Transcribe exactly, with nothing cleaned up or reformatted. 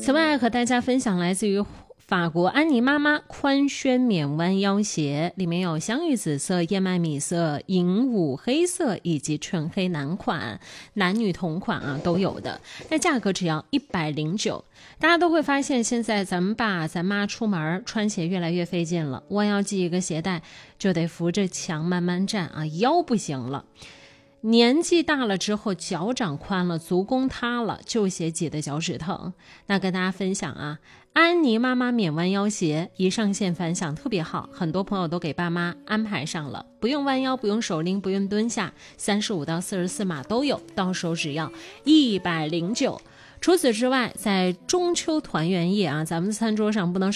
此外，和大家分享来自于法国安妮妈妈宽轩免弯腰鞋，里面有香芋紫色、燕麦米色、银武黑色以及纯黑男款，男女同款啊都有的。那价格只要一百零九。大家都会发现，现在咱们爸咱妈出门穿鞋越来越费劲了，弯腰系一个鞋带就得扶着墙慢慢站啊，腰不行了。年纪大了之后，脚长宽了，足弓塌了，旧鞋挤得脚趾疼。那跟大家分享啊，安妮妈妈免弯腰鞋一上线反响特别好，很多朋友都给爸妈安排上了，不用弯腰，不用手拎，不用蹲下，三十五到四十四码都有，到手只要一百零九。除此之外，在中秋团圆夜啊，咱们的餐桌上不能